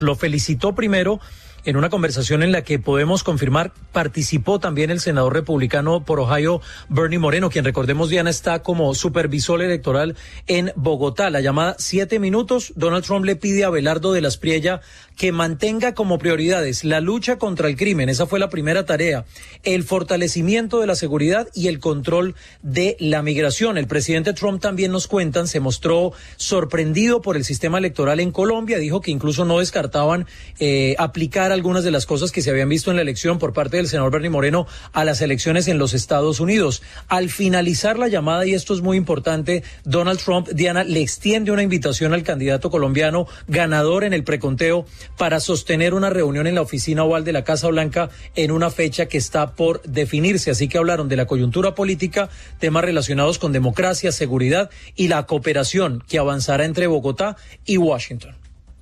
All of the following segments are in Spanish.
Lo felicitó primero en una conversación en la que podemos confirmar participó también el senador republicano por Ohio, Bernie Moreno, quien recordemos, Diana, está como supervisor electoral en Bogotá. La llamada 7 minutos, Donald Trump le pide a Abelardo de la Espriella que mantenga como prioridades la lucha contra el crimen, esa fue la primera tarea, el fortalecimiento de la seguridad y el control de la migración. El presidente Trump, también nos cuentan, se mostró sorprendido por el sistema electoral en Colombia, dijo que incluso no descartaban aplicar algunas de las cosas que se habían visto en la elección por parte del senador Bernie Moreno a las elecciones en los Estados Unidos. Al finalizar la llamada, y esto es muy importante, Donald Trump, Diana, le extiende una invitación al candidato colombiano ganador en el preconteo para sostener una reunión en la oficina oval de la Casa Blanca en una fecha que está por definirse. Así que hablaron de la coyuntura política, temas relacionados con democracia, seguridad y la cooperación que avanzará entre Bogotá y Washington.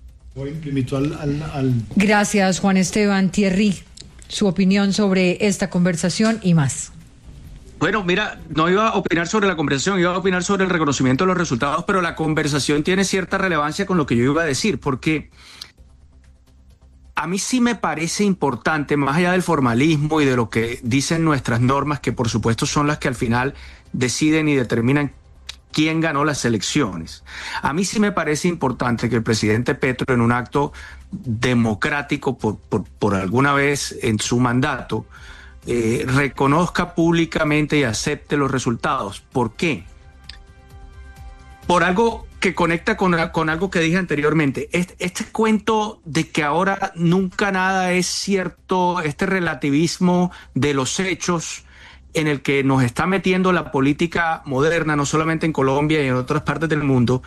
Gracias, Juan Esteban. Thierry, su opinión sobre esta conversación y más. Bueno, mira, no iba a opinar sobre la conversación, iba a opinar sobre el reconocimiento de los resultados, pero la conversación tiene cierta relevancia con lo que yo iba a decir, porque a mí sí me parece importante, más allá del formalismo y de lo que dicen nuestras normas, que por supuesto son las que al final deciden y determinan quién ganó las elecciones. A mí sí me parece importante que el presidente Petro, en un acto democrático por alguna vez en su mandato, reconozca públicamente y acepte los resultados. ¿Por qué? Por algo que conecta con algo que dije anteriormente. Este cuento de que ahora nunca nada es cierto, este relativismo de los hechos en el que nos está metiendo la política moderna, no solamente en Colombia y en otras partes del mundo,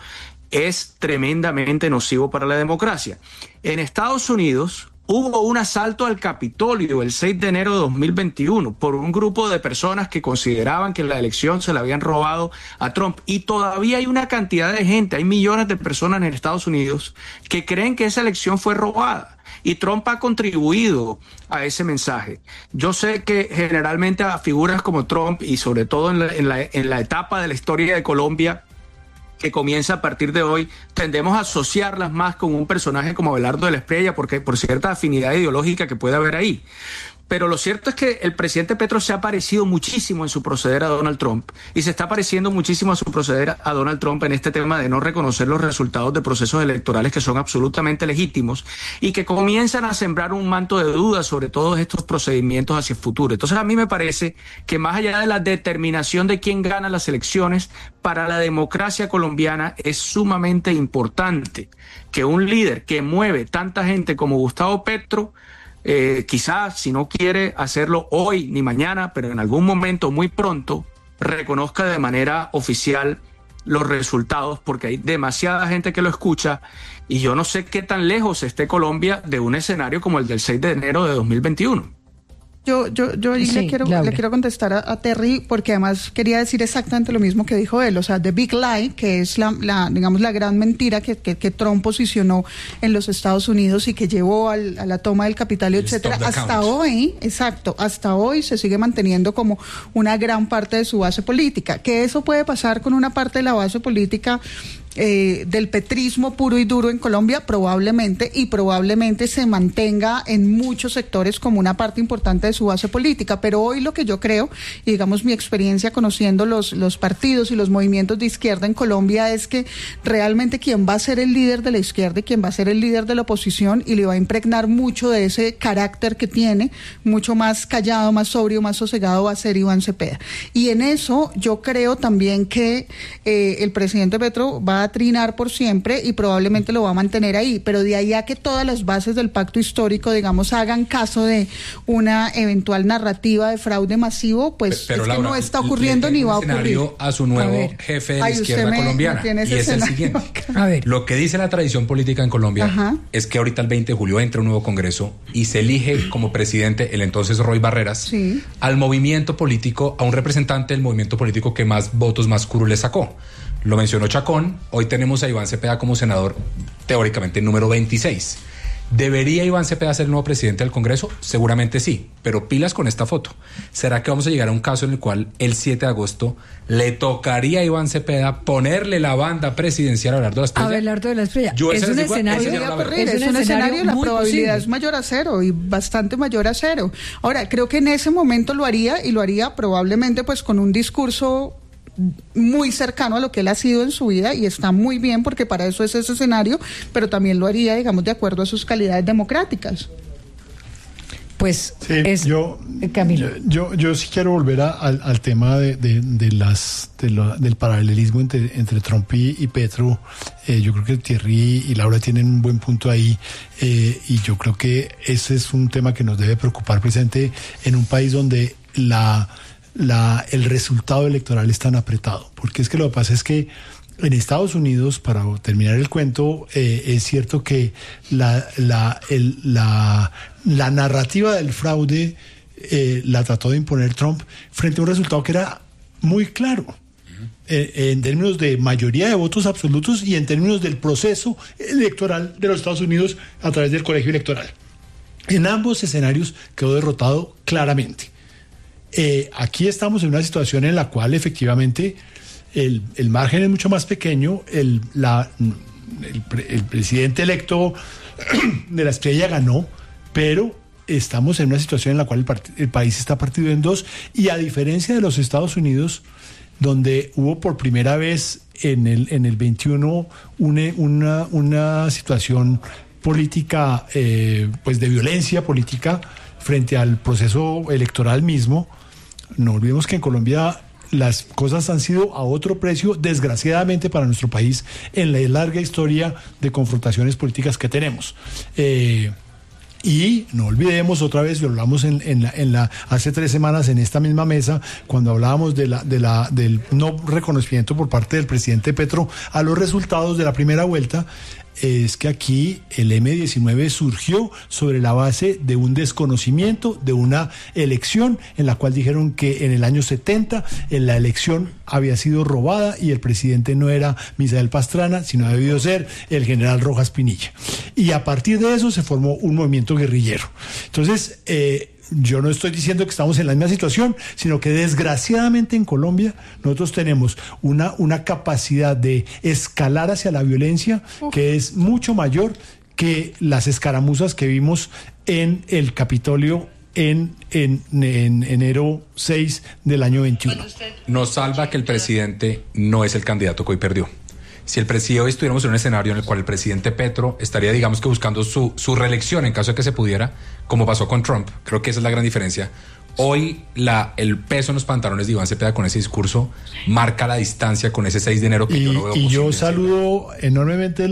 es tremendamente nocivo para la democracia. En Estados Unidos hubo un asalto al Capitolio el 6 de enero de 2021 por un grupo de personas que consideraban que la elección se la habían robado a Trump. Y todavía hay una cantidad de gente, hay millones de personas en Estados Unidos que creen que esa elección fue robada. Y Trump ha contribuido a ese mensaje. Yo sé que generalmente a figuras como Trump, y sobre todo en la etapa de la historia de Colombia que comienza a partir de hoy, tendemos a asociarlas más con un personaje como Abelardo de la Espriella, porque por cierta afinidad ideológica que puede haber ahí. Pero lo cierto es que el presidente Petro se ha parecido muchísimo en su proceder a Donald Trump, y se está pareciendo muchísimo a su proceder a Donald Trump en este tema de no reconocer los resultados de procesos electorales que son absolutamente legítimos y que comienzan a sembrar un manto de dudas sobre todos estos procedimientos hacia el futuro. Entonces a mí me parece que más allá de la determinación de quién gana las elecciones, para la democracia colombiana es sumamente importante que un líder que mueve tanta gente como Gustavo Petro, quizás si no quiere hacerlo hoy ni mañana, pero en algún momento muy pronto, reconozca de manera oficial los resultados, porque hay demasiada gente que lo escucha y yo no sé qué tan lejos esté Colombia de un escenario como el del 6 de enero de 2021. Yo sí, le quiero contestar a Terry, porque además quería decir exactamente lo mismo que dijo él. O sea, the big lie, que es la gran mentira que Trump posicionó en los Estados Unidos y que llevó a la toma del Capitolio, etcétera, hasta hoy, hasta hoy se sigue manteniendo como una gran parte de su base política. Que eso puede pasar con una parte de la base política del petrismo puro y duro en Colombia, probablemente se mantenga en muchos sectores como una parte importante de su base política, pero hoy lo que yo creo, y digamos mi experiencia conociendo los partidos y los movimientos de izquierda en Colombia, es que realmente quien va a ser el líder de la izquierda y quien va a ser el líder de la oposición y le va a impregnar mucho de ese carácter que tiene, mucho más callado, más sobrio, más sosegado, va a ser Iván Cepeda. Y en eso yo creo también que el presidente Petro va a trinar por siempre y probablemente lo va a mantener ahí, pero de ahí a que todas las bases del pacto histórico, digamos, hagan caso de una eventual narrativa de fraude masivo, pues pero es Laura, que no está ocurriendo ni va a ocurrir. A su nuevo jefe de la izquierda colombiana, y es el siguiente. A ver. Lo que dice la tradición política en Colombia es que ahorita el 20 de julio entra un nuevo Congreso y se elige como presidente el entonces Roy Barreras al movimiento político, a un representante del movimiento político que más votos más curules le sacó. Lo mencionó Chacón, hoy tenemos a Iván Cepeda como senador teóricamente número 26. ¿Debería Iván Cepeda ser el nuevo presidente del Congreso? Seguramente sí, pero pilas con esta foto. ¿Será que vamos a llegar a un caso en el cual el 7 de agosto le tocaría a Iván Cepeda ponerle la banda presidencial a Abelardo de la Espriella? Abelardo de la Espriella. Es un escenario, la probabilidad es mayor a 0 y bastante mayor a 0. Ahora, creo que en ese momento lo haría, y lo haría probablemente pues con un discurso muy cercano a lo que él ha sido en su vida, y está muy bien porque para eso es ese escenario, pero también lo haría, digamos, de acuerdo a sus calidades democráticas. Pues sí, Camilo. Yo sí quiero volver al tema del paralelismo entre Trump y Petro. Yo creo que Thierry y Laura tienen un buen punto ahí, y yo creo que ese es un tema que nos debe preocupar presente en un país donde el resultado electoral es tan apretado, porque es que lo que pasa es que en Estados Unidos, para terminar el cuento, es cierto que la narrativa del fraude la trató de imponer Trump frente a un resultado que era muy claro en términos de mayoría de votos absolutos y en términos del proceso electoral de los Estados Unidos a través del colegio electoral. En ambos escenarios quedó derrotado claramente. Aquí estamos en una situación en la cual efectivamente el margen es mucho más pequeño. El presidente electo de la Espriella ganó, pero estamos en una situación en la cual el país está partido en dos, y a diferencia de los Estados Unidos, donde hubo por primera vez en el 21 una situación política, pues de violencia política frente al proceso electoral mismo. No olvidemos que en Colombia las cosas han sido a otro precio, desgraciadamente para nuestro país, en la larga historia de confrontaciones políticas que tenemos. Y no olvidemos otra vez, lo hablamos hace 3 semanas en esta misma mesa, cuando hablábamos del no reconocimiento por parte del presidente Petro a los resultados de la primera vuelta. Es que aquí el M-19 surgió sobre la base de un desconocimiento de una elección en la cual dijeron que en el año 70 la elección había sido robada y el presidente no era Misael Pastrana, sino había debido ser el general Rojas Pinilla. Y a partir de eso se formó un movimiento guerrillero. Entonces, yo no estoy diciendo que estamos en la misma situación, sino que desgraciadamente en Colombia nosotros tenemos una capacidad de escalar hacia la violencia que es mucho mayor que las escaramuzas que vimos en el Capitolio en enero 6 del año 21. Nos salva que el presidente no es el candidato que hoy perdió. Si el presidente hoy estuviéramos en un escenario en el cual el presidente Petro estaría, digamos que buscando su reelección en caso de que se pudiera, como pasó con Trump, creo que esa es la gran diferencia. Hoy el peso en los pantalones de Iván Cepeda con ese discurso marca la distancia con ese 6 de enero que yo no veo posible. Y yo saludo enormemente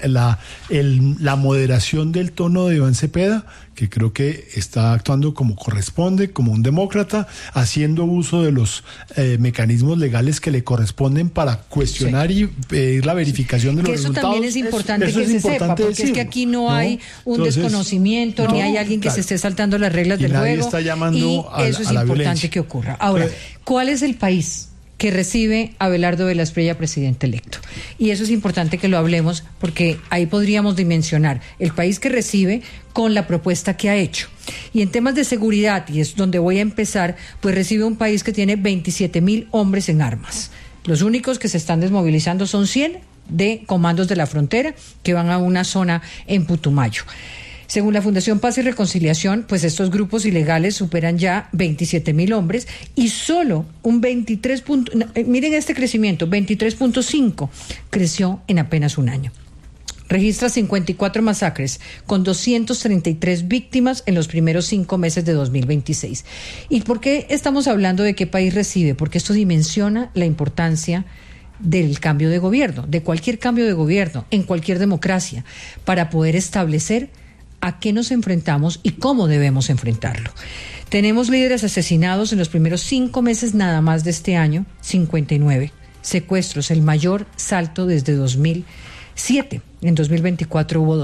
la moderación del tono de Iván Cepeda, que creo que está actuando como corresponde, como un demócrata, haciendo uso de los mecanismos legales que le corresponden para cuestionar y pedir la verificación de los resultados. Eso también es importante que se sepa, porque decirlo. Es que aquí no hay un desconocimiento, ni hay alguien que se esté saltando las reglas del juego. Nadie está llamando eso es importante que ocurra. Ahora, ¿cuál es el país que recibe a Abelardo de la Espriella presidente electo? Y eso es importante que lo hablemos, porque ahí podríamos dimensionar el país que recibe con la propuesta que ha hecho. Y en temas de seguridad, y es donde voy a empezar, pues recibe un país que tiene 27,000 hombres en armas. Los únicos que se están desmovilizando son 100 de comandos de la frontera que van a una zona en Putumayo. Según la Fundación Paz y Reconciliación, pues estos grupos ilegales superan ya 27,000 hombres y solo un 23. Miren este crecimiento, 23.5 creció en apenas un año. Registra 54 masacres con 233 víctimas en los primeros 5 meses de 2026. ¿Y por qué estamos hablando de qué país recibe? Porque esto dimensiona la importancia del cambio de gobierno, de cualquier cambio de gobierno, en cualquier democracia, para poder establecer a qué nos enfrentamos y cómo debemos enfrentarlo. Tenemos líderes asesinados en los primeros 5 meses nada más de este año, 59. Secuestros, el mayor salto desde 2007. En 2024 hubo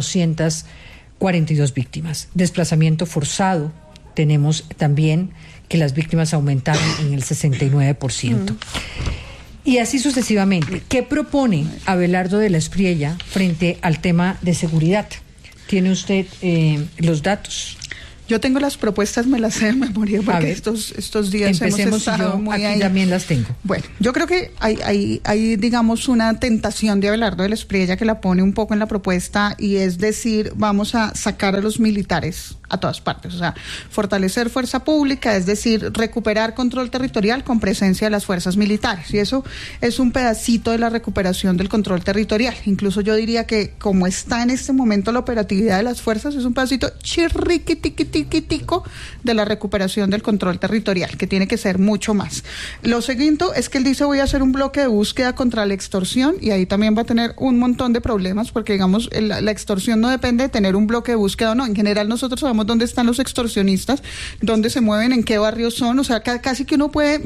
242 víctimas. Desplazamiento forzado, tenemos también que las víctimas aumentaron en el 69%. Y así sucesivamente. ¿Qué propone Abelardo de la Espriella frente al tema de seguridad? ¿Tiene usted los datos? Yo tengo las propuestas, me las sé de memoria, porque estos días hemos estado muy aquí ahí. También las tengo. Bueno, yo creo que hay, digamos, una tentación de Abelardo de la Espriella que la pone un poco en la propuesta, y es decir, vamos a sacar a los militares a todas partes, o sea, fortalecer fuerza pública, es decir, recuperar control territorial con presencia de las fuerzas militares, y eso es un pedacito de la recuperación del control territorial. Incluso yo diría que como está en este momento la operatividad de las fuerzas, es un pedacito chirriquitiquitico de la recuperación del control territorial, que tiene que ser mucho más. Lo segundo es que él dice: voy a hacer un bloque de búsqueda contra la extorsión, y ahí también va a tener un montón de problemas, porque digamos, la extorsión no depende de tener un bloque de búsqueda o no. En general nosotros sabemos dónde están los extorsionistas, dónde se mueven, en qué barrios son, o sea, casi que uno puede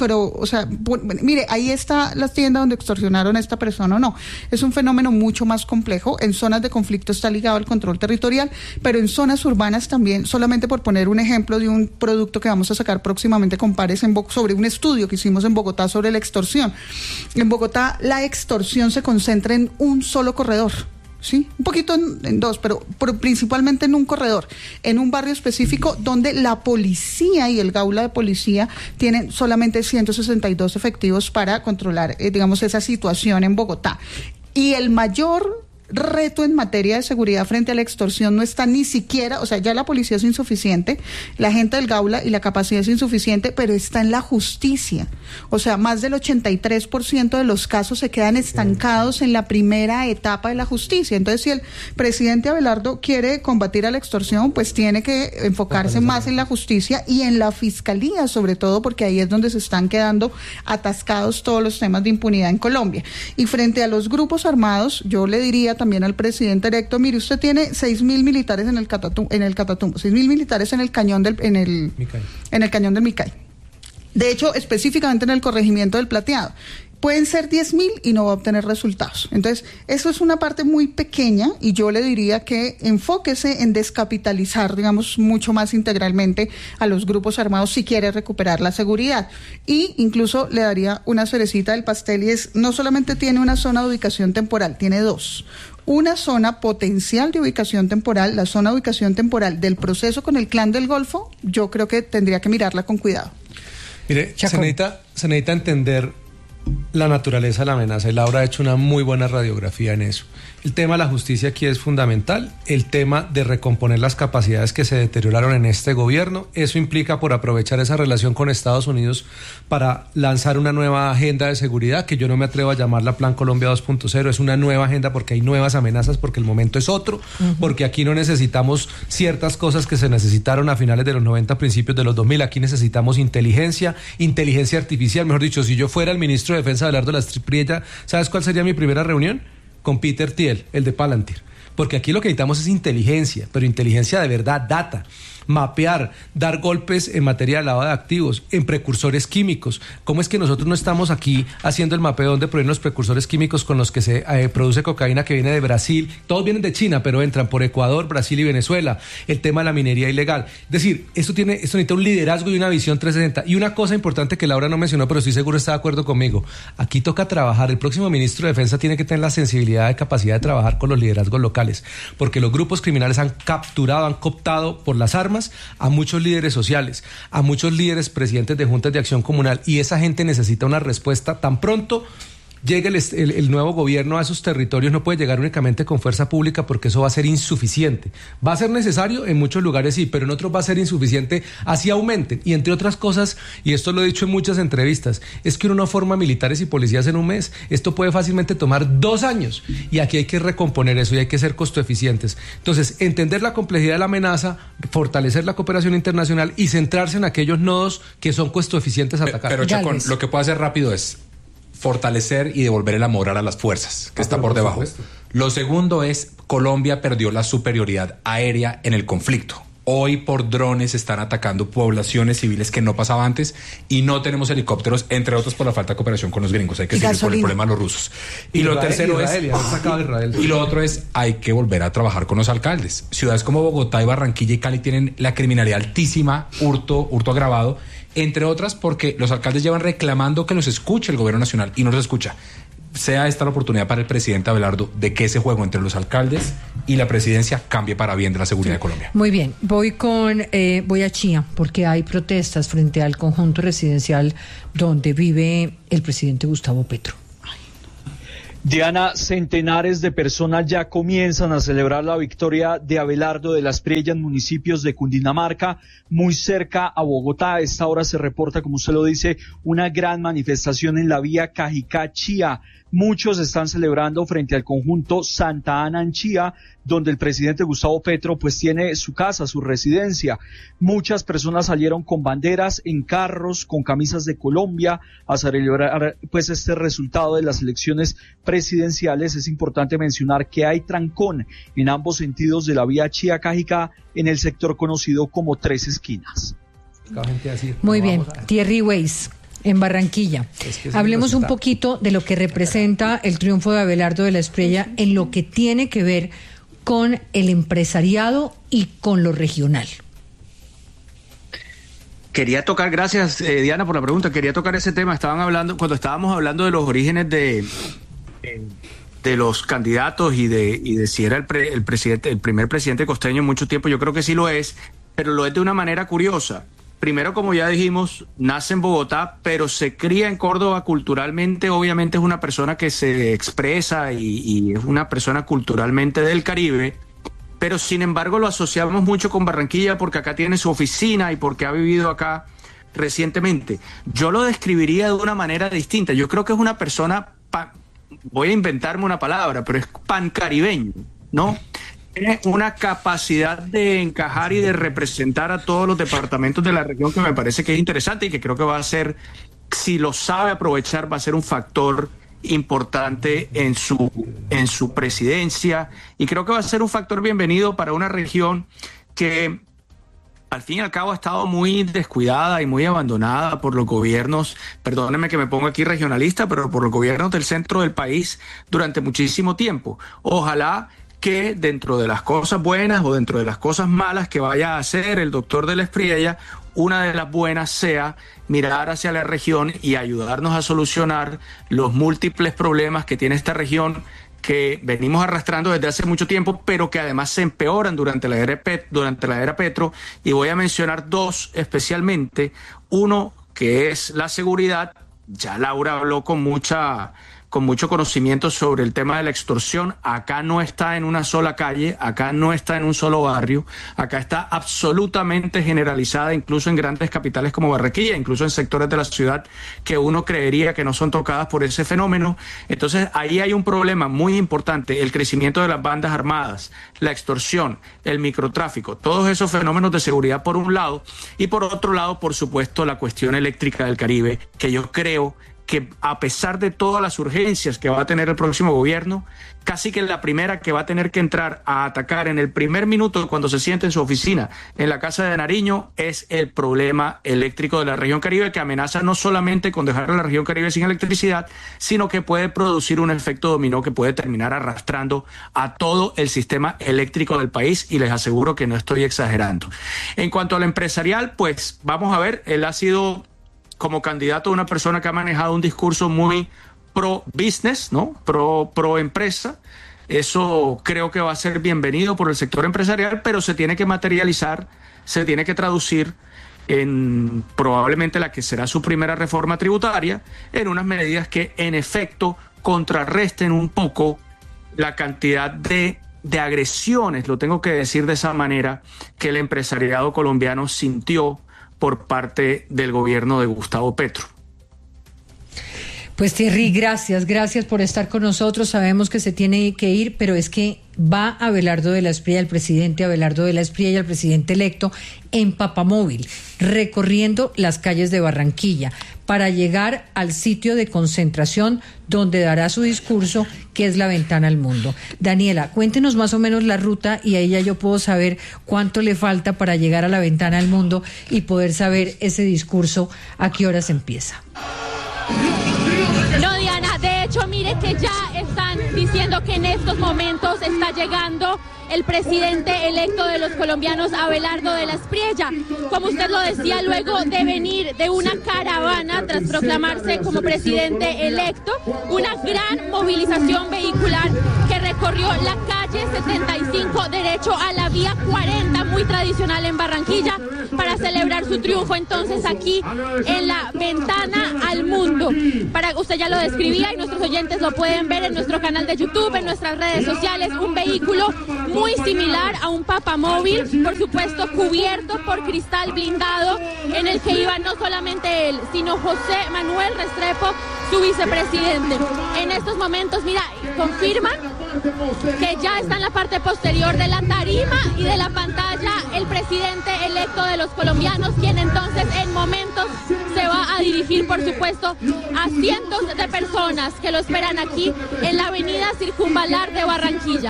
mire, ahí está la tienda donde extorsionaron a esta persona o no. Es un fenómeno mucho más complejo. En zonas de conflicto está ligado al control territorial, pero en zonas urbanas también. Solamente por poner un ejemplo de un producto que vamos a sacar próximamente con pares sobre un estudio que hicimos en Bogotá sobre la extorsión. En Bogotá la extorsión se concentra en un solo corredor. Sí, un poquito en dos, pero principalmente en un corredor, en un barrio específico donde la policía y el Gaula de policía tienen solamente 162 efectivos para controlar, digamos, esa situación en Bogotá. Y el mayor reto en materia de seguridad frente a la extorsión no está ni siquiera, o sea, ya la policía es insuficiente, la gente del Gaula y la capacidad es insuficiente, pero está en la justicia. O sea, más del 83% de los casos se quedan estancados en la primera etapa de la justicia. Entonces, si el presidente Abelardo quiere combatir a la extorsión, pues tiene que enfocarse más en la justicia y en la fiscalía, sobre todo, porque ahí es donde se están quedando atascados todos los temas de impunidad en Colombia. Y frente a los grupos armados, yo le diría también al presidente electo: mire, usted tiene 6.000 militares en el Catatumbo, 6.000 militares en el cañón en el cañón del Micay. De hecho, específicamente en el corregimiento del Plateado. Pueden ser 10.000 y no va a obtener resultados. Entonces, eso es una parte muy pequeña, y yo le diría que enfóquese en descapitalizar, digamos, mucho más integralmente a los grupos armados si quiere recuperar la seguridad. Y incluso le daría una cerecita del pastel, y es: no solamente tiene una zona de ubicación temporal, tiene dos. Una zona potencial de ubicación temporal, la zona de ubicación temporal del proceso con el Clan del Golfo, yo creo que tendría que mirarla con cuidado. Mire, se necesita entender la naturaleza de la amenaza, y Laura ha hecho una muy buena radiografía en eso. El tema de la justicia aquí es fundamental, el tema de recomponer las capacidades que se deterioraron en este gobierno. Eso implica por aprovechar esa relación con Estados Unidos para lanzar una nueva agenda de seguridad, que yo no me atrevo a llamarla Plan Colombia 2.0, es una nueva agenda porque hay nuevas amenazas, porque el momento es otro, porque aquí no necesitamos ciertas cosas que se necesitaron a finales de los 90, principios de los 2000, aquí necesitamos inteligencia artificial. Mejor dicho, si yo fuera el ministro de Defensa de Abelardo de la Espriella, ¿sabes cuál sería mi primera reunión? Con Peter Thiel, el de Palantir. Porque aquí lo que necesitamos es inteligencia, pero inteligencia de verdad, data. Mapear, dar golpes en materia de lavado de activos, en precursores químicos. ¿Cómo es que nosotros no estamos aquí haciendo el mapeo donde provienen los precursores químicos con los que se produce cocaína que viene de Brasil? Todos vienen de China, pero entran por Ecuador, Brasil y Venezuela. El tema de la minería ilegal. Es decir, esto necesita un liderazgo y una visión 360. Y una cosa importante que Laura no mencionó, pero estoy seguro está de acuerdo conmigo. Aquí toca trabajar. El próximo ministro de Defensa tiene que tener la sensibilidad y capacidad de trabajar con los liderazgos locales, porque los grupos criminales han capturado, han cooptado por las armas a muchos líderes sociales, a muchos líderes presidentes de juntas de acción comunal, y esa gente necesita una respuesta tan pronto llegue el nuevo gobierno a esos territorios. No puede llegar únicamente con fuerza pública, porque eso va a ser insuficiente. Va a ser necesario en muchos lugares, sí, pero en otros va a ser insuficiente, así aumenten. Y entre otras cosas, y esto lo he dicho en muchas entrevistas, es que uno no forma militares y policías en un mes. Esto puede fácilmente tomar 2 años, y aquí hay que recomponer eso y hay que ser costo eficientes. Entonces, entender la complejidad de la amenaza, fortalecer la cooperación internacional y centrarse en aquellos nodos que son costo eficientes a atacar. Pero Chacón, lo que puede hacer rápido es fortalecer y devolver la moral a las fuerzas, que está por debajo. Lo segundo es: Colombia perdió la superioridad aérea en el conflicto. Hoy por drones están atacando poblaciones civiles que no pasaba antes, y no tenemos helicópteros, entre otros por la falta de cooperación con los gringos. Hay que seguir por el problema de los rusos. Y lo tercero y lo otro es: hay que volver a trabajar con los alcaldes. Ciudades como Bogotá y Barranquilla y Cali tienen la criminalidad altísima, hurto agravado, entre otras porque los alcaldes llevan reclamando que los escuche el gobierno nacional y no los escucha. sea esta la oportunidad para el presidente Abelardo de que ese juego entre los alcaldes y la presidencia cambie para bien de la seguridad de Colombia. Muy bien, voy a Chía, porque hay protestas frente al conjunto residencial donde vive el presidente Gustavo Petro. Diana, centenares de personas ya comienzan a celebrar la victoria de Abelardo de la Espriella en municipios de Cundinamarca, muy cerca a Bogotá. A esta hora se reporta, como usted lo dice, una gran manifestación en la vía Cajicá-Chía. Muchos están celebrando frente al conjunto Santa Ana en Chía, donde el presidente Gustavo Petro pues tiene su casa, su residencia. Muchas personas salieron con banderas, en carros, con camisas de Colombia, a celebrar pues este resultado de las elecciones presidenciales. Es importante mencionar que hay trancón en ambos sentidos de la vía Chía-Cajicá en el sector conocido como Tres Esquinas. Muy bien, Thierry Weiss. En Barranquilla. Hablemos un poquito de lo que representa el triunfo de Abelardo de la Espriella en lo que tiene que ver con el empresariado y con lo regional. Quería tocar, gracias Diana por la pregunta, quería tocar ese tema. Cuando estábamos hablando de los orígenes de los candidatos y de si era el primer presidente costeño en mucho tiempo, yo creo que sí lo es, pero lo es de una manera curiosa. Primero, como ya dijimos, nace en Bogotá, pero se cría en Córdoba culturalmente. Obviamente es una persona que se expresa y es una persona culturalmente del Caribe, pero sin embargo lo asociamos mucho con Barranquilla porque acá tiene su oficina y porque ha vivido acá recientemente. Yo lo describiría de una manera distinta. Yo creo que es una persona, voy a inventarme una palabra, pero es pancaribeño, ¿no? Tiene una capacidad de encajar y de representar a todos los departamentos de la región que me parece que es interesante y que creo que va a ser, si lo sabe aprovechar, va a ser un factor importante en su presidencia, y creo que va a ser un factor bienvenido para una región que al fin y al cabo ha estado muy descuidada y muy abandonada por los gobiernos, perdónenme que me ponga aquí regionalista, pero por los gobiernos del centro del país durante muchísimo tiempo. Ojalá que dentro de las cosas buenas o dentro de las cosas malas que vaya a hacer el doctor de la Espriella, una de las buenas sea mirar hacia la región y ayudarnos a solucionar los múltiples problemas que tiene esta región, que venimos arrastrando desde hace mucho tiempo, pero que además se empeoran durante la era Petro, y voy a mencionar dos especialmente. Uno, que es la seguridad. Ya Laura habló con mucho conocimiento sobre el tema de la extorsión. Acá no está en una sola calle, acá no está en un solo barrio, acá está absolutamente generalizada, incluso en grandes capitales como Barranquilla, incluso en sectores de la ciudad que uno creería que no son tocadas por ese fenómeno. Entonces ahí hay un problema muy importante: el crecimiento de las bandas armadas, la extorsión, el microtráfico, todos esos fenómenos de seguridad por un lado, y por otro lado, por supuesto, la cuestión eléctrica del Caribe, que yo creo que a pesar de todas las urgencias que va a tener el próximo gobierno, casi que la primera que va a tener que entrar a atacar en el primer minuto cuando se siente en su oficina en la Casa de Nariño es el problema eléctrico de la región Caribe, que amenaza no solamente con dejar a la región Caribe sin electricidad, sino que puede producir un efecto dominó que puede terminar arrastrando a todo el sistema eléctrico del país, y les aseguro que no estoy exagerando. En cuanto al empresarial, pues vamos a ver, él ha sido, como candidato, una persona que ha manejado un discurso muy pro business, ¿no? Pro empresa. Eso creo que va a ser bienvenido por el sector empresarial, pero se tiene que materializar, se tiene que traducir en probablemente la que será su primera reforma tributaria, en unas medidas que en efecto contrarresten un poco la cantidad de agresiones, lo tengo que decir de esa manera, que el empresariado colombiano sintió por parte del gobierno de Gustavo Petro. Pues Thierry, gracias por estar con nosotros. Sabemos que se tiene que ir, pero es que va Abelardo de la Espriella, el presidente Abelardo de la Espriella, el presidente electo, en papamóvil, recorriendo las calles de Barranquilla para llegar al sitio de concentración donde dará su discurso, que es la ventana al mundo. Daniela, cuéntenos más o menos la ruta, y ahí ya yo puedo saber cuánto le falta para llegar a la ventana al mundo y poder saber ese discurso a qué horas empieza. No, Diana, de hecho, mire que ya están diciendo diciendo que en estos momentos está llegando el presidente electo de los colombianos, Abelardo de la Espriella. Como usted lo decía, luego de venir de una caravana tras proclamarse como presidente electo, una gran movilización vehicular que recorrió la calle 75 derecho a la vía 40, muy tradicional en Barranquilla, para celebrar su triunfo entonces aquí en la ventana al mundo. Usted ya lo describía y nuestros oyentes lo pueden ver en nuestro canal de YouTube, en nuestras redes sociales, un vehículo muy similar a un papamóvil, por supuesto cubierto por cristal blindado, en el que iba no solamente él, sino José Manuel Restrepo, su vicepresidente. En estos momentos, mira, confirman que ya está en la parte posterior de la tarima y de la pantalla el presidente electo de los colombianos, quien entonces en momentos se va a dirigir, por supuesto, a cientos de personas que lo esperan aquí en la avenida Circunvalar de Barranquilla.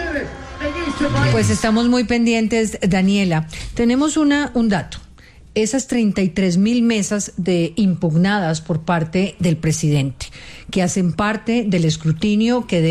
Pues estamos muy pendientes, Daniela. Tenemos un dato. Esas 33.000 mesas impugnadas por parte del presidente, que hacen parte del escrutinio que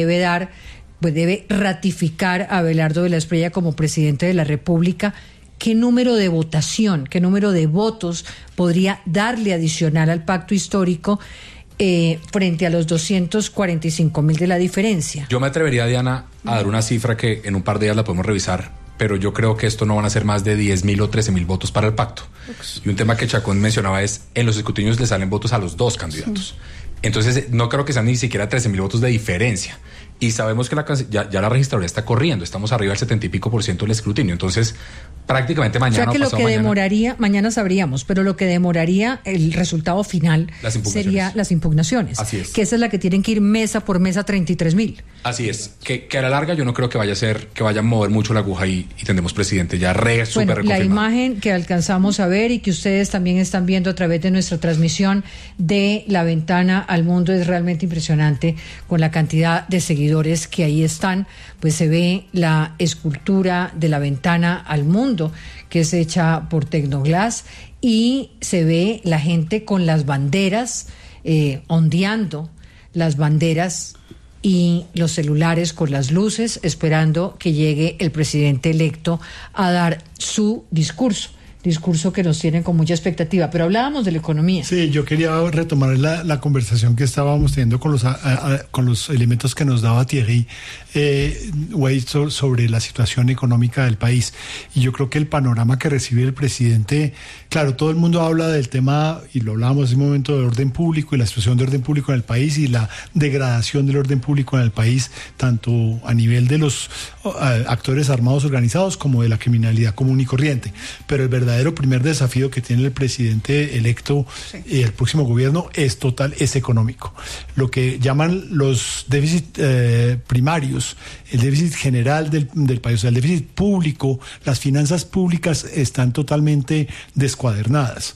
debe ratificar a Abelardo de la Espriella como presidente de la República. ¿Qué número de votación, qué número de votos podría darle adicional al pacto histórico frente a los 245.000 de la diferencia? Yo me atrevería, Diana, a dar una cifra que en un par de días la podemos revisar, pero yo creo que esto no van a ser más de 10.000 o 13.000 votos para el pacto. Y un tema que Chacón mencionaba es, en los escrutinios le salen votos a los dos candidatos. Sí. Entonces, no creo que sean ni siquiera 13.000 votos de diferencia. Y sabemos que ya la registraduría está corriendo, estamos arriba del 70% y pico del escrutinio. Entonces, prácticamente mañana. O sea que lo que demoraría, mañana sabríamos, pero lo que demoraría el resultado final sería las impugnaciones. Así es. Que esa es la que tienen que ir mesa por mesa 33.000. Así es. Que a la larga yo no creo que vaya a mover mucho la aguja y tendremos presidente ya súper reconfirmado. La imagen que alcanzamos a ver y que ustedes también están viendo a través de nuestra transmisión de La Ventana al Mundo es realmente impresionante, con la cantidad de seguidores que ahí están. Pues se ve la escultura de La Ventana al Mundo, que es hecha por Tecnoglass, y se ve la gente con las banderas, ondeando las banderas y los celulares con las luces, esperando que llegue el presidente electo a dar su discurso que nos tienen con mucha expectativa. Pero hablábamos de la economía. Sí, yo quería retomar la conversación que estábamos teniendo con los elementos que nos daba Thierry Wade sobre la situación económica del país. Y yo creo que el panorama que recibe el presidente, claro, todo el mundo habla del tema, y lo hablábamos hace un momento, de orden público y la situación de orden público en el país y la degradación del orden público en el país, tanto a nivel de los actores armados organizados como de la criminalidad común y corriente. Pero el verdadero primer desafío que tiene el presidente electo y el próximo gobierno es económico. Lo que llaman los déficits primarios, el déficit general del país, o sea, el déficit público, las finanzas públicas están totalmente descuadernadas.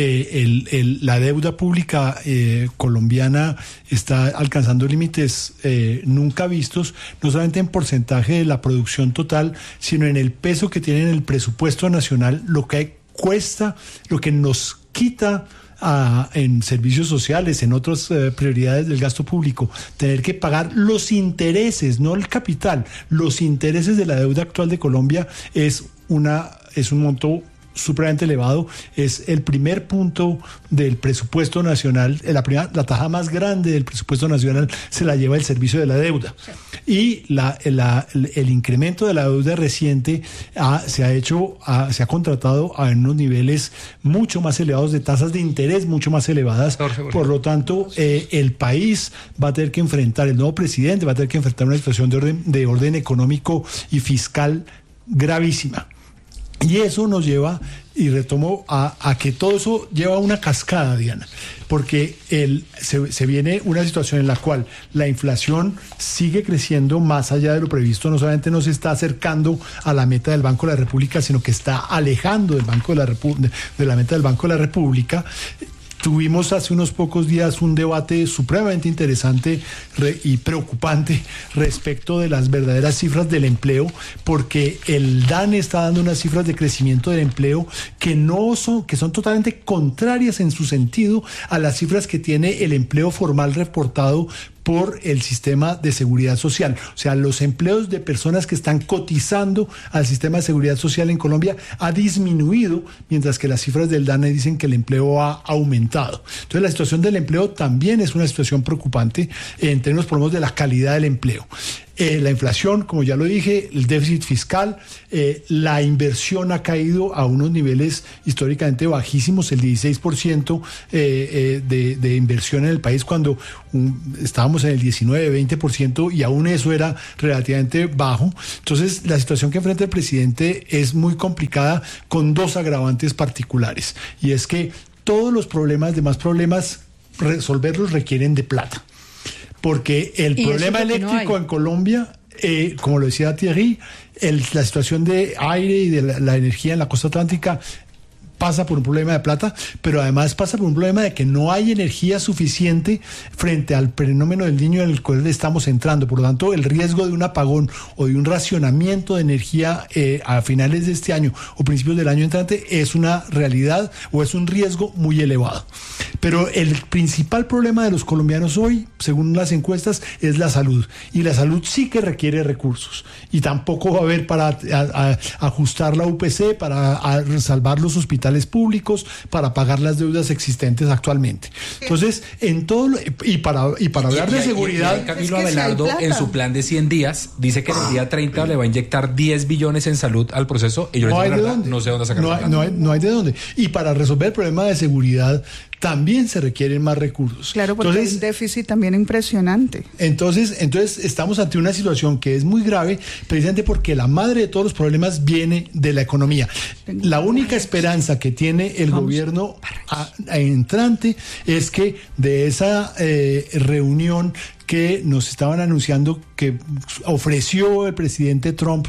La deuda pública colombiana está alcanzando límites nunca vistos, no solamente en porcentaje de la producción total, sino en el peso que tiene en el presupuesto nacional, lo que cuesta, lo que nos quita en servicios sociales, en otras prioridades del gasto público, tener que pagar los intereses, no el capital, los intereses de la deuda actual de Colombia es un monto supremamente elevado. Es el primer punto del presupuesto nacional, la tasa más grande del presupuesto nacional se la lleva el servicio de la deuda. Y el incremento de la deuda reciente se ha contratado a unos niveles mucho más elevados, de tasas de interés mucho más elevadas. Por lo tanto, el país va a tener que enfrentar, el nuevo presidente va a tener que enfrentar una situación de orden económico y fiscal gravísima. Y eso nos lleva, y retomo, a que todo eso lleva a una cascada, Diana, porque se viene una situación en la cual la inflación sigue creciendo más allá de lo previsto. No solamente no se está acercando a la meta del Banco de la República, sino que está alejando del de la meta del Banco de la República. Tuvimos hace unos pocos días un debate supremamente interesante y preocupante respecto de las verdaderas cifras del empleo, porque el DANE está dando unas cifras de crecimiento del empleo que son totalmente contrarias en su sentido a las cifras que tiene el empleo formal reportado por el sistema de seguridad social. O sea, los empleos de personas que están cotizando al sistema de seguridad social en Colombia ha disminuido, mientras que las cifras del DANE dicen que el empleo ha aumentado. Entonces, la situación del empleo también es una situación preocupante en términos, por ejemplo, de la calidad del empleo. La inflación, como ya lo dije, el déficit fiscal, la inversión ha caído a unos niveles históricamente bajísimos, el 16% de inversión en el país, cuando estábamos en el 19-20%, y aún eso era relativamente bajo. Entonces, la situación que enfrenta el presidente es muy complicada, con dos agravantes particulares, y es que todos los demás problemas, resolverlos requieren de plata. Porque el problema eléctrico en Colombia, como lo decía Thierry, la situación de aire y de la energía en la costa atlántica pasa por un problema de plata, pero además pasa por un problema de que no hay energía suficiente frente al fenómeno del Niño en el cual estamos entrando. Por lo tanto, el riesgo de un apagón o de un racionamiento de energía a finales de este año o principios del año entrante es una realidad, o es un riesgo muy elevado. Pero el principal problema de los colombianos hoy, según las encuestas, es la salud. Y la salud sí que requiere recursos. Y tampoco va a haber para ajustar la UPC, para salvar los hospitales públicos, para pagar las deudas existentes actualmente. Entonces, en todo y para hablar de seguridad, Camilo Abelardo, en su plan de 100 días dice que el día 30 le va a inyectar 10 billones en salud al proceso, y yo no sé dónde sacar no hay de dónde. Y para resolver el problema de seguridad también se requieren más recursos. Claro, porque hay un déficit también impresionante. Entonces estamos ante una situación que es muy grave, precisamente porque la madre de todos los problemas viene de la economía. La única esperanza que tiene el gobierno entrante es que de esa reunión que nos estaban anunciando, que ofreció el presidente Trump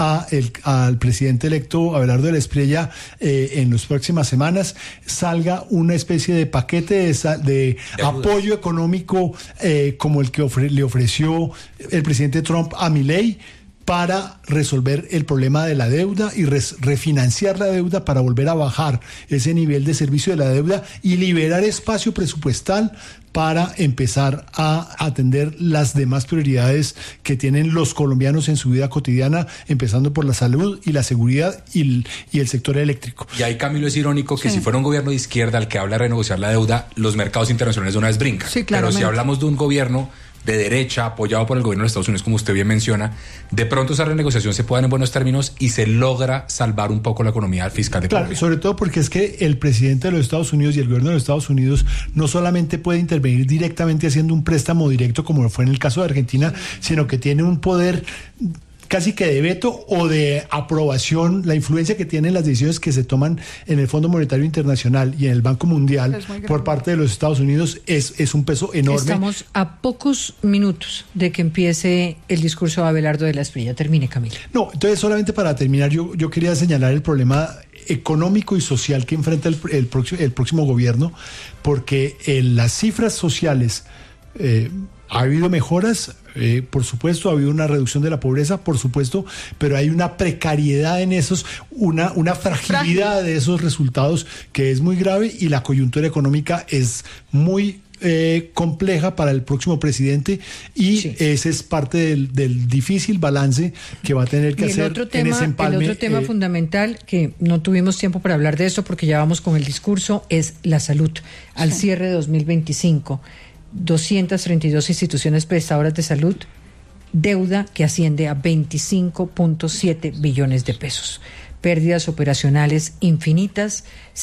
al presidente electo Abelardo de la Espriella en las próximas semanas, salga una especie de paquete de apoyo económico como el que le ofreció el presidente Trump a Milei, para resolver el problema de la deuda y refinanciar la deuda, para volver a bajar ese nivel de servicio de la deuda y liberar espacio presupuestal para empezar a atender las demás prioridades que tienen los colombianos en su vida cotidiana, empezando por la salud y la seguridad y el sector eléctrico. Y ahí, Camilo, es irónico que si fuera un gobierno de izquierda el que habla de renegociar la deuda, los mercados internacionales de una vez brincan. Sí, pero si hablamos de un gobierno de derecha, apoyado por el gobierno de Estados Unidos, como usted bien menciona, de pronto esa renegociación se puede dar en buenos términos y se logra salvar un poco la economía fiscal de Colombia. Sobre todo porque es que el presidente de los Estados Unidos y el gobierno de los Estados Unidos no solamente puede intervenir directamente haciendo un préstamo directo, como fue en el caso de Argentina, sino que tiene un poder casi que de veto o de aprobación. La influencia que tienen las decisiones que se toman en el Fondo Monetario Internacional y en el Banco Mundial por parte de los Estados Unidos es un peso enorme. Estamos a pocos minutos de que empiece el discurso de Abelardo de la Espriella. Termine, Camilo. No, entonces solamente para terminar, yo quería señalar el problema económico y social que enfrenta el próximo gobierno, porque en las cifras sociales ha habido mejoras, por supuesto, ha habido una reducción de la pobreza, por supuesto, pero hay una precariedad en esos, una fragilidad de esos resultados que es muy grave, y la coyuntura económica es muy compleja para el próximo presidente, y ese es parte del difícil balance que va a tener que hacer en ese empalme. El otro tema fundamental, que no tuvimos tiempo para hablar de esto porque ya vamos con el discurso, es la salud. Al cierre de 2025, 232 instituciones prestadoras de salud, deuda que asciende a 25.7 billones de pesos, pérdidas operacionales infinitas,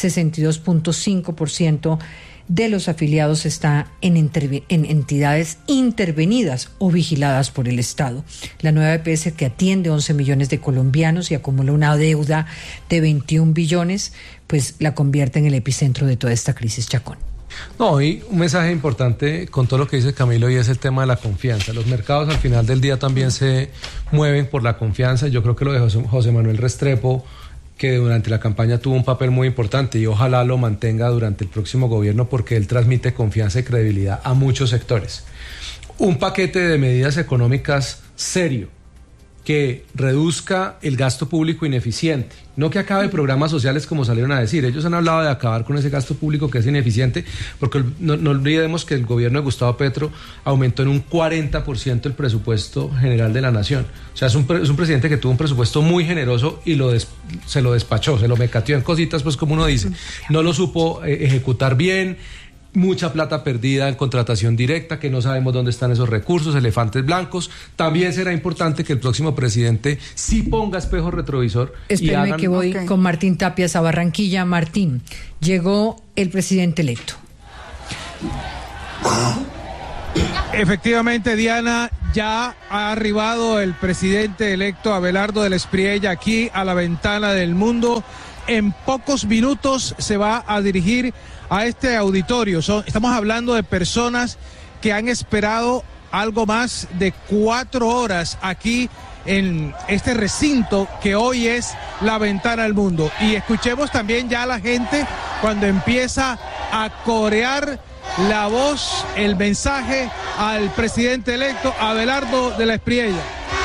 62.5% de los afiliados está en entidades intervenidas o vigiladas por el Estado. La nueva EPS, que atiende 11 millones de colombianos y acumula una deuda de 21 billones, pues la convierte en el epicentro de toda esta crisis. Chacón. No, y un mensaje importante con todo lo que dice Camilo, y es el tema de la confianza. Los mercados al final del día también se mueven por la confianza. Yo creo que lo de José Manuel Restrepo, que durante la campaña tuvo un papel muy importante, y ojalá lo mantenga durante el próximo gobierno, porque él transmite confianza y credibilidad a muchos sectores. Un paquete de medidas económicas serio, que reduzca el gasto público ineficiente, no que acabe programas sociales como salieron a decir. Ellos han hablado de acabar con ese gasto público que es ineficiente, porque no olvidemos que el gobierno de Gustavo Petro aumentó en un 40% el presupuesto general de la nación. O sea, es un presidente que tuvo un presupuesto muy generoso y se lo despachó, se lo mecateó en cositas, pues como uno dice. No lo supo ejecutar bien. Mucha plata perdida en contratación directa, que no sabemos dónde están esos recursos, elefantes blancos. También será importante que el próximo presidente sí ponga espejo retrovisor. Espérame que voy con Martín Tapias a Barranquilla. Martín, llegó el presidente electo. Efectivamente, Diana, ya ha arribado el presidente electo Abelardo de la Espriella aquí a la ventana del mundo. En pocos minutos se va a dirigir a este auditorio. Estamos hablando de personas que han esperado algo más de 4 horas aquí en este recinto que hoy es la ventana al mundo. Y escuchemos también ya a la gente cuando empieza a corear la voz, el mensaje al presidente electo Abelardo de la Espriella.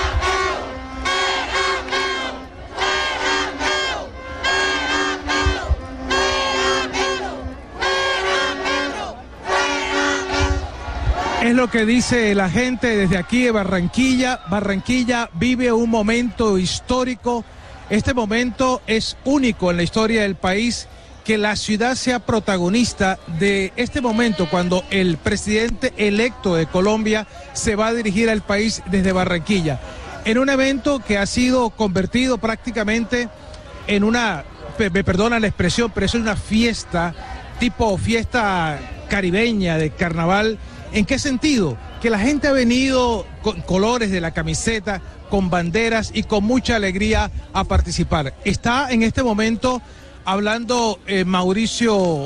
Es lo que dice la gente desde aquí de Barranquilla. Barranquilla vive un momento histórico. Este momento es único en la historia del país, que la ciudad sea protagonista de este momento cuando el presidente electo de Colombia se va a dirigir al país desde Barranquilla. En un evento que ha sido convertido prácticamente en una, me perdona la expresión, pero es una fiesta, tipo fiesta caribeña de carnaval. ¿En qué sentido? Que la gente ha venido con colores de la camiseta, con banderas y con mucha alegría a participar. Está en este momento hablando Mauricio,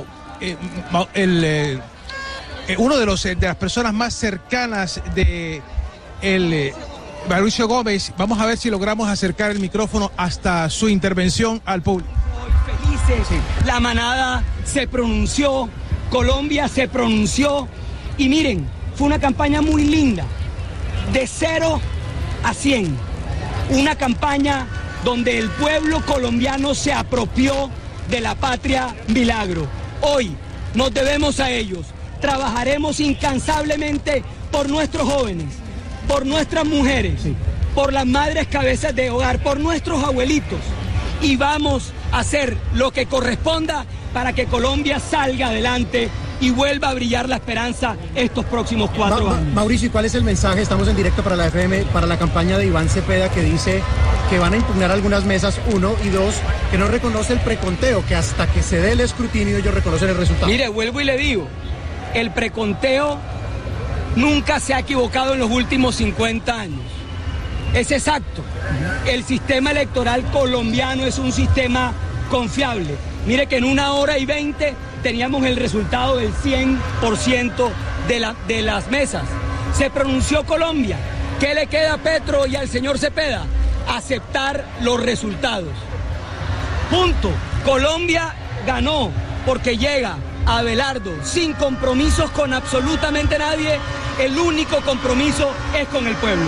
uno de las personas más cercanas de Mauricio Gómez. Vamos a ver si logramos acercar el micrófono hasta su intervención al público. Hoy felices, sí. La manada se pronunció, Colombia se pronunció. Y miren, fue una campaña muy linda, de 0 a 100. Una campaña donde el pueblo colombiano se apropió de la patria milagro. Hoy nos debemos a ellos. Trabajaremos incansablemente por nuestros jóvenes, por nuestras mujeres, por las madres cabezas de hogar, por nuestros abuelitos. Y vamos a hacer lo que corresponda para que Colombia salga adelante y vuelva a brillar la esperanza estos próximos 4 años. Mauricio, ¿y cuál es el mensaje? Estamos en directo para la FM, para la campaña de Iván Cepeda, que dice que van a impugnar algunas mesas, 1, y 2, que no reconoce el preconteo, que hasta que se dé el escrutinio ellos reconocen el resultado. Mire, vuelvo y le digo, el preconteo nunca se ha equivocado en los últimos 50 años. Es exacto. El sistema electoral colombiano es un sistema confiable. Mire que en 1 hora y 20 teníamos el resultado del 100% de las mesas. Se pronunció Colombia. ¿Qué le queda a Petro y al señor Cepeda? Aceptar los resultados. Punto. Colombia ganó porque llega Abelardo sin compromisos con absolutamente nadie. El único compromiso es con el pueblo.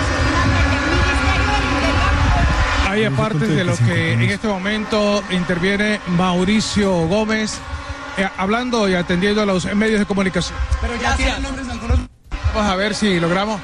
Hay aparte de lo que en este momento interviene Mauricio Gómez, hablando y atendiendo a los medios de comunicación. Pero ya tienen nombres de algunos. Vamos a ver si logramos.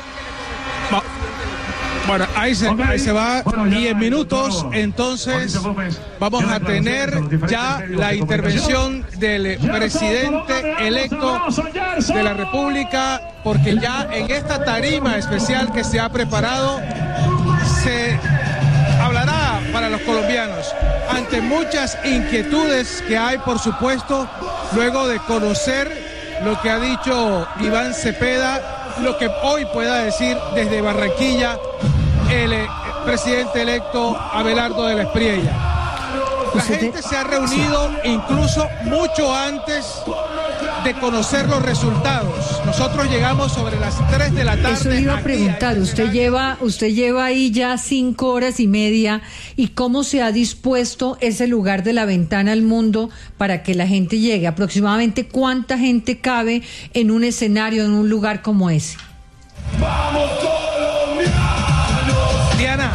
Bueno, ahí se va. Y en minutos, entonces, vamos a tener ya la intervención del presidente electo de la República, porque ya en esta tarima especial que se ha preparado, se hablará para los colombianos ante muchas inquietudes que hay, por supuesto, luego de conocer lo que ha dicho Iván Cepeda, lo que hoy pueda decir desde Barranquilla el presidente electo Abelardo de la Espriella. La gente se ha reunido incluso mucho antes de conocer los resultados. Nosotros llegamos sobre las 3 de la tarde. Eso iba a preguntar, usted lleva ahí ya 5 horas y media, ¿y cómo se ha dispuesto ese lugar de la ventana al mundo para que la gente llegue? Aproximadamente ¿cuánta gente cabe en un escenario, en un lugar como ese? ¡Vamos colombianos! Diana,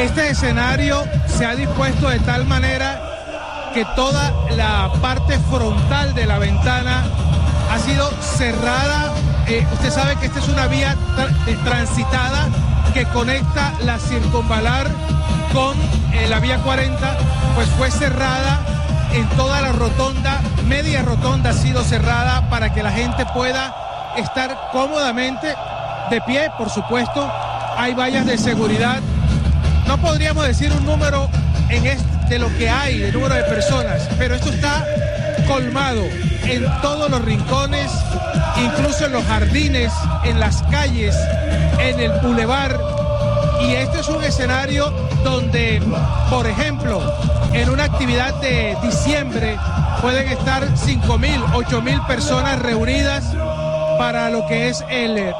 Este escenario se ha dispuesto de tal manera que toda la parte frontal de la ventana ha sido cerrada. Usted sabe que esta es una vía transitada que conecta la circunvalar con la vía 40, pues fue cerrada en toda la rotonda. Media rotonda ha sido cerrada para que la gente pueda estar cómodamente de pie, por supuesto. Hay vallas de seguridad. No podríamos decir un número de lo que hay, de número de personas, pero esto está colmado en todos los rincones, incluso en los jardines, en las calles, en el bulevar. Y este es un escenario donde, por ejemplo, en una actividad de diciembre pueden estar 5.000, 8.000 personas reunidas para lo que es el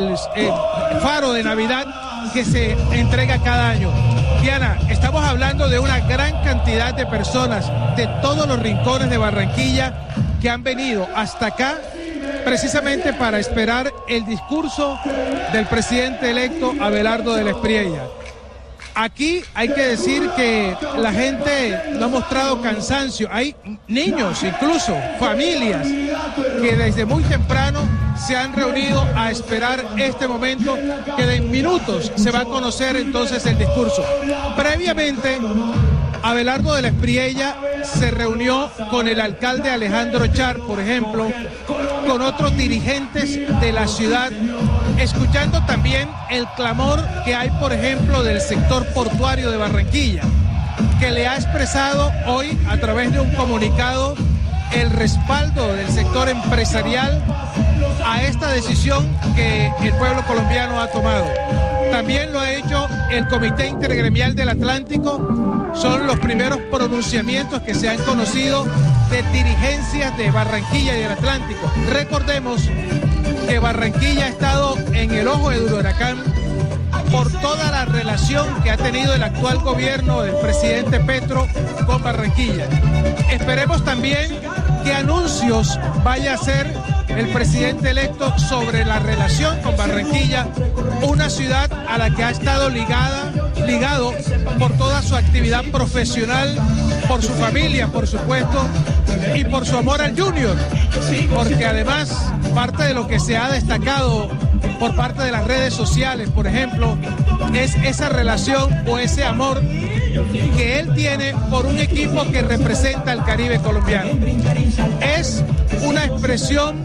faro de Navidad que se entrega cada año. Diana, estamos hablando de una gran cantidad de personas de todos los rincones de Barranquilla que han venido hasta acá precisamente para esperar el discurso del presidente electo Abelardo de la Espriella. Aquí hay que decir que la gente no ha mostrado cansancio. Hay niños, incluso familias, que desde muy temprano se han reunido a esperar este momento, que en minutos se va a conocer entonces el discurso. Previamente, Abelardo de la Espriella se reunió con el alcalde Alejandro Char, por ejemplo, con otros dirigentes de la ciudad, escuchando también el clamor que hay, por ejemplo, del sector portuario de Barranquilla, que le ha expresado hoy a través de un comunicado el respaldo del sector empresarial a esta decisión que el pueblo colombiano ha tomado. También lo ha hecho el Comité Intergremial del Atlántico. Son los primeros pronunciamientos que se han conocido de dirigencias de Barranquilla y del Atlántico. Recordemos que Barranquilla ha estado en el ojo del huracán por toda la relación que ha tenido el actual gobierno del presidente Petro con Barranquilla. Esperemos también qué anuncios vaya a hacer el presidente electo sobre la relación con Barranquilla, una ciudad a la que ha estado ligado por toda su actividad profesional, por su familia, por supuesto, y por su amor al Junior, porque además parte de lo que se ha destacado por parte de las redes sociales, por ejemplo, es esa relación o ese amor que él tiene por un equipo que representa al Caribe colombiano. Es una expresión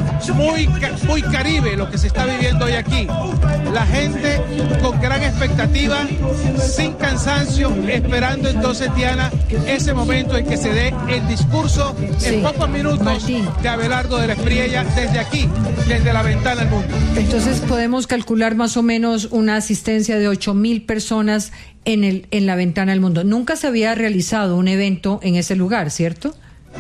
muy caribe lo que se está viviendo hoy aquí. La gente con gran expectativa, sin cansancio, esperando entonces, Diana, ese momento en que se dé el discurso en pocos minutos, Martín, de Abelardo de la Espriella desde aquí, desde la ventana al mundo. Entonces podemos calcular más o menos una asistencia de 8.000 personas en la ventana al mundo. Nunca se había realizado un evento en ese lugar, ¿cierto?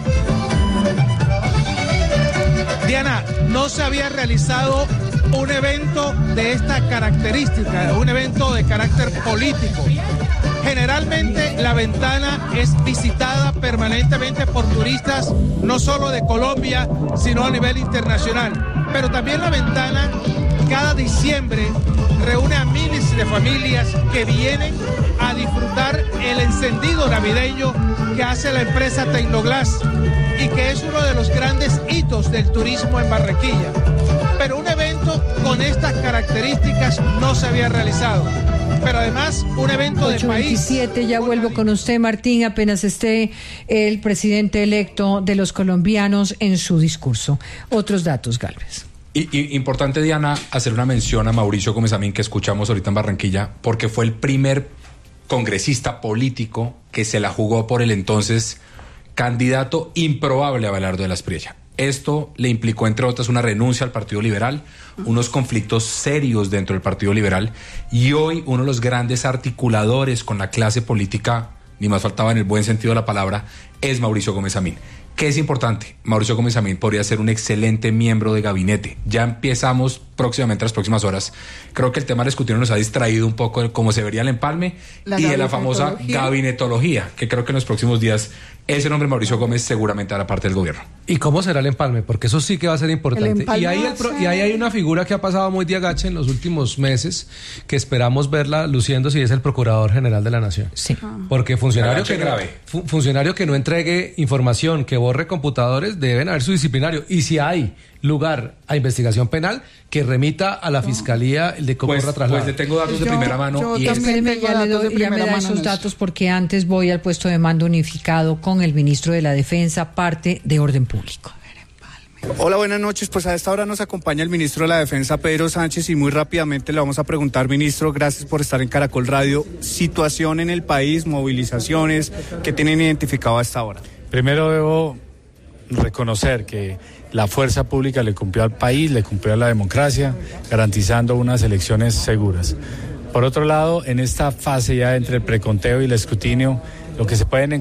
Diana, no se había realizado un evento de esta característica, un evento de carácter político. Generalmente la ventana es visitada permanentemente por turistas, no solo de Colombia, sino a nivel internacional. Pero también la ventana, cada diciembre, reúne a miles de familias que vienen a disfrutar el encendido navideño que hace la empresa Tecnoglass y que es uno de los grandes hitos del turismo en Barranquilla. Pero un evento con estas características no se había realizado. Pero además, un evento de país. 8:27, ya vuelvo con usted, Martín, apenas esté el presidente electo de los colombianos en su discurso. Otros datos, Gálvez. Y importante, Diana, hacer una mención a Mauricio Gómez Amín, que escuchamos ahorita en Barranquilla, porque fue el primer congresista político que se la jugó por el entonces candidato improbable a Abelardo de la Espriella. Esto le implicó, entre otras, una renuncia al Partido Liberal, unos conflictos serios dentro del Partido Liberal, y hoy uno de los grandes articuladores con la clase política, ni más faltaba en el buen sentido de la palabra, es Mauricio Gómez Amín. ¿Qué es importante? Mauricio Gómez Amín podría ser un excelente miembro de gabinete. Ya empezamos próximamente, las próximas horas. Creo que el tema del escrutinio nos ha distraído un poco de cómo se vería el empalme y de la famosa gabinetología, que creo que en los próximos días ese nombre Mauricio Gómez seguramente hará parte del gobierno. ¿Y cómo será el empalme? Porque eso sí que va a ser importante. Y ahí hay una figura que ha pasado muy de agache en los últimos meses, que esperamos verla luciendo, y es el Procurador General de la Nación. Sí. Porque funcionario que no entregue información, que borre computadores, deben haber su disciplinario. Y si hay lugar a investigación penal, que remita a la Fiscalía el de cómo traslado. Pues le tengo datos de primera mano. Ya me da esos datos, porque antes voy al puesto de mando unificado con el ministro de la Defensa, parte de orden público. Hola, buenas noches. Pues a esta hora nos acompaña el ministro de la Defensa, Pedro Sánchez, y muy rápidamente le vamos a preguntar, ministro, gracias por estar en Caracol Radio, situación en el país, movilizaciones, ¿qué tienen identificado a esta hora? Primero debo reconocer que la fuerza pública le cumplió al país, le cumplió a la democracia, garantizando unas elecciones seguras. Por otro lado, en esta fase ya entre el preconteo y el escrutinio, lo que se pueden